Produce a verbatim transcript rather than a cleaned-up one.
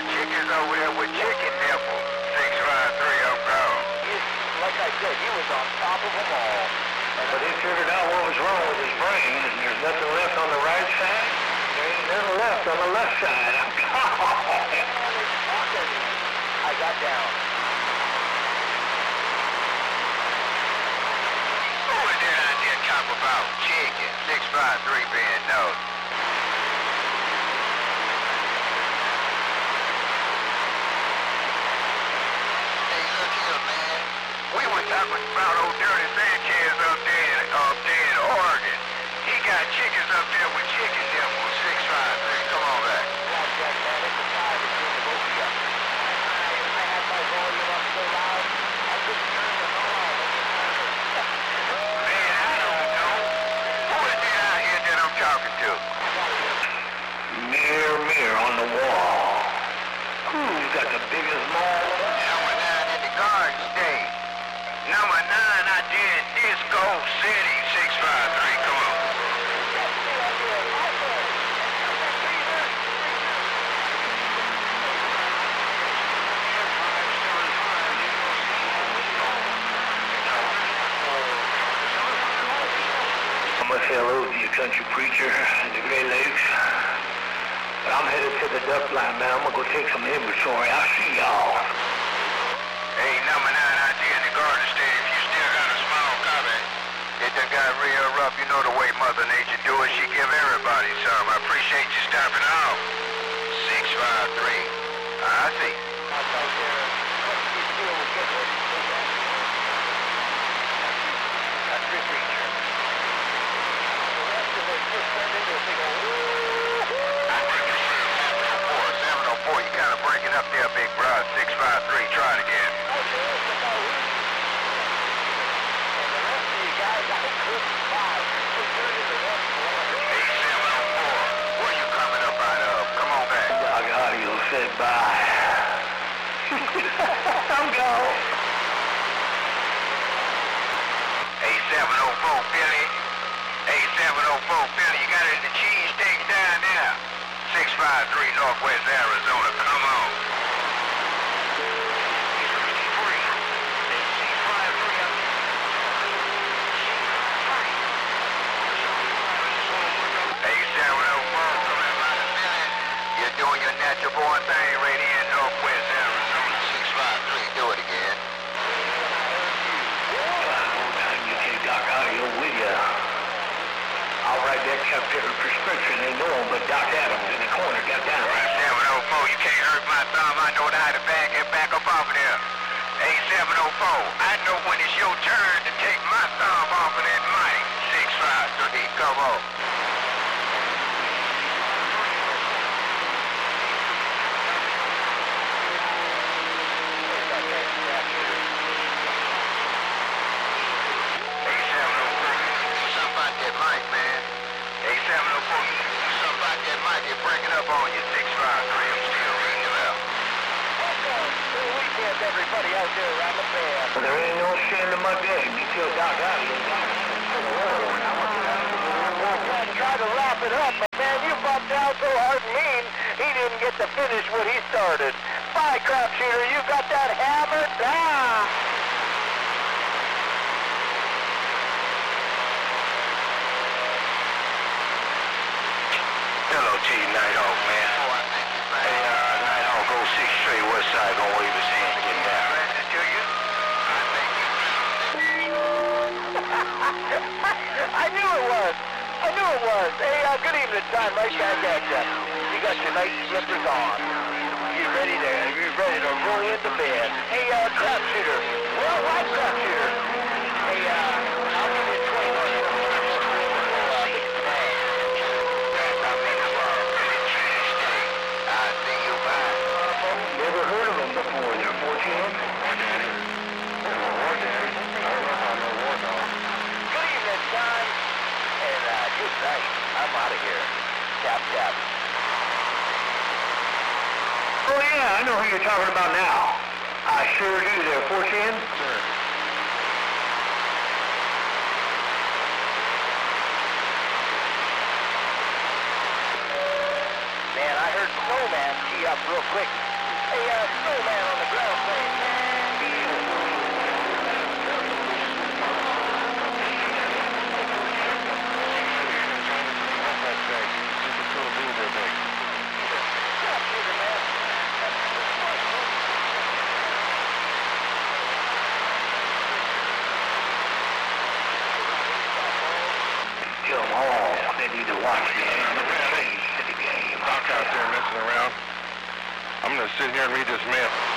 got chickens over there with chicken nipples. six five three, I'm gone. Like I said, he was on top of them all. But he figured out what was wrong with his brain, and there's nothing left on the right side. There ain't nothing left on the left side. I'm gone. I got down. Who was that out there talking about chicken? six five three being known. Hey, look here, man. We were talking about old Dirty Sanchez up there, up there in Oregon. He got chickens up there with chicken nipples. six five three, come on back. Blackjack, man, it's a tie between the both of you. I had my volume up so loud, I couldn't turn the knob. Man, I don't know. Who is that out here that I'm talking to? Mirror, mirror on the wall. Who's got the biggest mall? Number nine in the Garden State. Number nine out there in Disco City. six five three, come on. I'm gonna say hello to you, country preacher in the Great Lakes. But I'm headed to the duck line, man. I'm gonna go take some inventory. I'll see y'all. Hey, number nine out there in the Garden State. If you still got a small copy, it done got real rough. You know the way Mother Nature do it. She give everybody some. I appreciate you stopping off. six five three. I see. seven oh four, you kind of breaking up there, big bro. six five three, try it again. eight seven oh four, where you coming up out of? Come on back. Dog Audio said bye. I'm gone. eight seven oh four, Billy. eight seven oh four, Billy, you got it in the cheesesteak down there. six five three, Northwest Arizona, come on. eight seven oh four, coming by the Billy. You're doing your natural born thing right here in Northwest Arizona. six five three, do it again. You take Doc Audio with you. I'll write that chapter prescription. Ain't no one but Doc Adams in the corner. Got down. seven oh four, you can't hurt my thumb. I know how to back it back up off of there. eight seven oh four, I know when it's your turn to take my thumb off of that mic. six five three, come on. eight seven oh four, you do something about that mic, man. eight seven oh four, you do something about that mic. You're breaking up on you. six five three, I'm still reading you out. Weekend, everybody out there around the bend. But there ain't no shame in my game. You tell Doc Audio. Try to wrap it up, but man, you bumped down so hard and mean, he didn't get to finish what he started. Bye, crapshooter, you got that hammer down. Hello to you, Nighthawk, man. Hey, uh, Nighthawk, go six straight west side, gonna wave his hand, get down. I knew it was. I knew it was. Hey, uh, good evening, time. Right back at ya. You got your nice slippers on. You ready to, you ready to roll into bed. Hey, uh, crapshooter. Well, why crapshooter? Hey, uh, I'll give you twenty bucks. Never heard of them before. They're fourteen. Good evening, son. And, uh, good night. I'm out of here. Tap, tap. Oh, yeah, I know who you're talking about now. I sure do. They're fourteen. Sure. Man, I heard Snowman key up real quick. Hey, uh, Snowman on the ground saying, man, you. Kill them all. They need to watch the game. The game. Doc out there messing around. I'm gonna sit here and read this map.